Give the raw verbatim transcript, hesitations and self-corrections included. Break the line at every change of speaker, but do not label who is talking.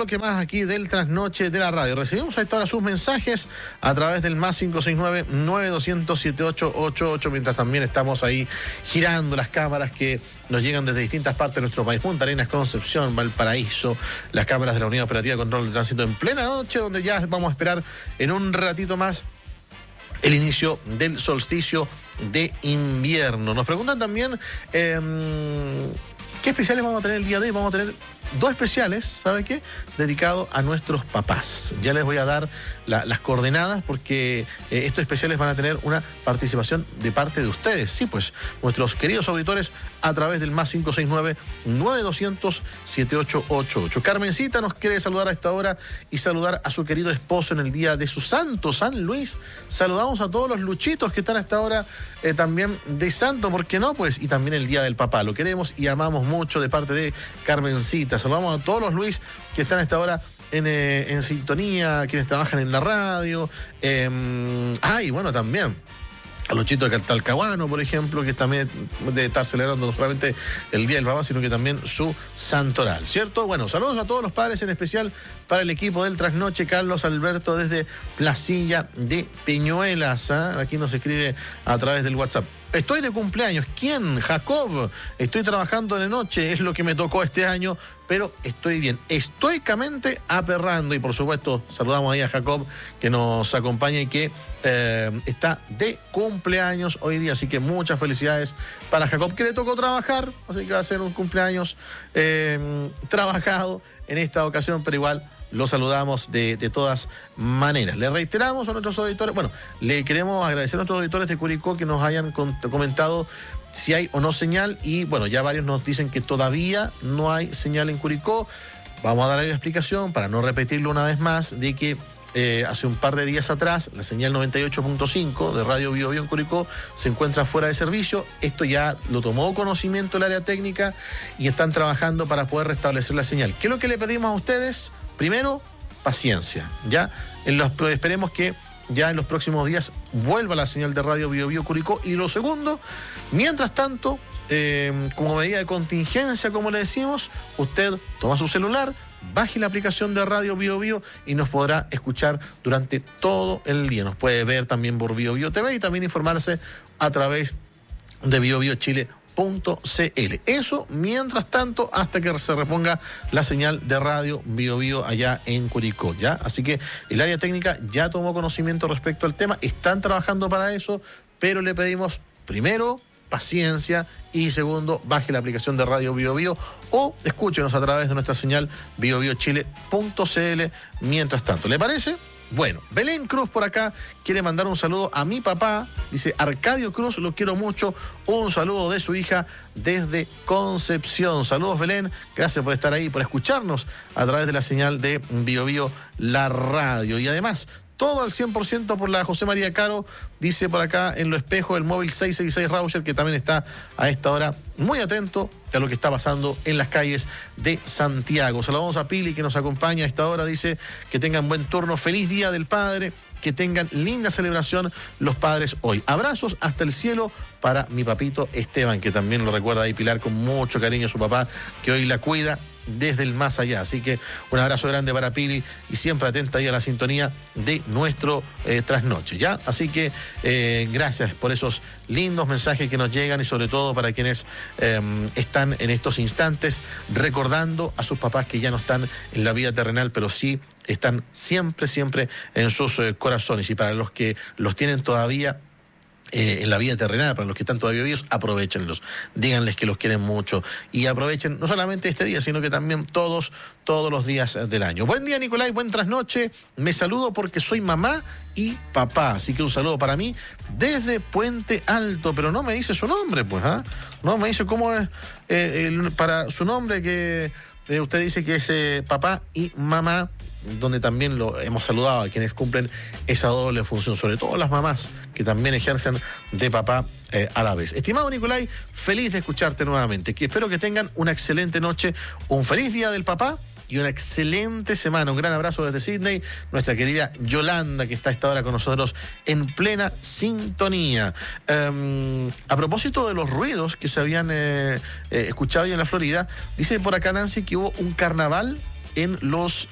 bloque más aquí del Trasnoche de la Radio. Recibimos a esta hora sus mensajes a través del más cinco seis nueve, nueve dos cero cero, siete ocho ocho ocho, mientras también estamos ahí girando las cámaras que nos llegan desde distintas partes de nuestro país. Punta Arenas, Concepción, Valparaíso, las cámaras de la Unidad Operativa de Control de Tránsito en plena noche, donde ya vamos a esperar en un ratito más el inicio del solsticio de invierno. Nos preguntan también eh, qué especiales vamos a tener el día de hoy. Vamos a tener dos especiales, ¿sabe qué? Dedicados a nuestros papás. Ya les voy a dar la, las coordenadas porque eh, estos especiales van a tener una participación de parte de ustedes. Sí, pues, nuestros queridos auditores a través del más cinco seis nueve, nueve dos cero cero, siete ocho ocho ocho. Carmencita nos quiere saludar a esta hora y saludar a su querido esposo en el día de su santo, San Luis. Saludamos a todos los luchitos que están a esta hora eh, también de santo, ¿por qué no? Pues, y también el día del papá. Lo queremos y amamos mucho de parte de Carmencita. Saludamos a todos los Luis que están a esta hora en, eh, en sintonía, quienes trabajan en la radio. Eh, ah, y bueno, también a los chitos de Talcahuano, por ejemplo, que también de estar celebrando no solamente el Día del Papá, sino que también su santoral, ¿cierto? Bueno, saludos a todos los padres, en especial para el equipo del Trasnoche, Carlos Alberto desde Placilla de Peñuelas. ¿eh? Aquí nos escribe a través del WhatsApp. Estoy de cumpleaños. ¿Quién? Jacob. Estoy trabajando de noche, es lo que me tocó este año, pero estoy bien, estoicamente aperrando. Y por supuesto, saludamos ahí a Jacob, que nos acompaña y que eh, está de cumpleaños hoy día. Así que muchas felicidades para Jacob, que le tocó trabajar, así que va a ser un cumpleaños eh, trabajado en esta ocasión, pero igual lo saludamos de, de todas maneras. Le reiteramos a nuestros auditores, bueno, le queremos agradecer a nuestros auditores de Curicó que nos hayan con, comentado si hay o no señal, y bueno, ya varios nos dicen que todavía no hay señal en Curicó. Vamos a darle la explicación para no repetirlo una vez más, de que eh, hace un par de días atrás la señal noventa y ocho punto cinco de Radio Bio Bio en Curicó se encuentra fuera de servicio. Esto ya lo tomó conocimiento el área técnica y están trabajando para poder restablecer la señal. ¿Qué es lo que le pedimos a ustedes? Primero, paciencia, ¿ya? En los, esperemos que ya en los próximos días vuelva la señal de Radio Bio Bio Curicó. Y lo segundo, mientras tanto, eh, como medida de contingencia, como le decimos, usted toma su celular, baje la aplicación de Radio Bio Bio y nos podrá escuchar durante todo el día. Nos puede ver también por Bio Bio T V y también informarse a través de bio bio chile punto c l. Eso, mientras tanto, hasta que se reponga la señal de Radio Bio Bio allá en Curicó, ¿ya? Así que el área técnica ya tomó conocimiento respecto al tema, están trabajando para eso, pero le pedimos, primero, paciencia, y segundo, baje la aplicación de Radio Bio Bio o escúchenos a través de nuestra señal bio bio chile punto c l mientras tanto. ¿Le parece? Bueno, Belén Cruz por acá quiere mandar un saludo a mi papá. Dice, Arcadio Cruz, lo quiero mucho. Un saludo de su hija desde Concepción. Saludos, Belén. Gracias por estar ahí, por escucharnos a través de la señal de Bio Bio, la radio. Y además, todo al cien por ciento por la José María Caro, dice por acá en Lo Espejo, el móvil seiscientos sesenta y seis Rauscher, que también está a esta hora muy atento a lo que está pasando en las calles de Santiago. Saludamos a Pili, que nos acompaña a esta hora, dice que tengan buen turno, feliz Día del Padre, que tengan linda celebración los padres hoy. Abrazos hasta el cielo para mi papito Esteban, que también lo recuerda ahí Pilar con mucho cariño a su papá, que hoy la cuida desde el más allá. Así que un abrazo grande para Pili y siempre atenta ahí a la sintonía de nuestro eh, trasnoche, ¿ya? Así que eh, gracias por esos lindos mensajes que nos llegan y sobre todo para quienes eh, están en estos instantes recordando a sus papás que ya no están en la vida terrenal, pero sí están siempre, siempre en sus eh, corazones, y para los que los tienen todavía Eh, en la vida terrenal, para los que están todavía vivos, aprovechenlos, díganles que los quieren mucho y aprovechen no solamente este día, sino que también todos, todos los días del año. Buen día, Nicolai, buen trasnoche, me saludo porque soy mamá y papá, así que un saludo para mí desde Puente Alto, pero no me dice su nombre, pues, ¿ah? ¿eh? No me dice cómo es eh, el, para su nombre, que eh, usted dice que es eh, papá y mamá, donde también lo hemos saludado a quienes cumplen esa doble función, sobre todo las mamás que también ejercen de papá eh, a la vez. Estimado Nicolai, feliz de escucharte nuevamente, que espero que tengan una excelente noche, un feliz Día del Papá y una excelente semana. Un gran abrazo desde Sydney, nuestra querida Yolanda, que está a esta hora con nosotros en plena sintonía. Um, a propósito de los ruidos que se habían eh, eh, escuchado ahí en la Florida, dice por acá Nancy que hubo un carnaval en los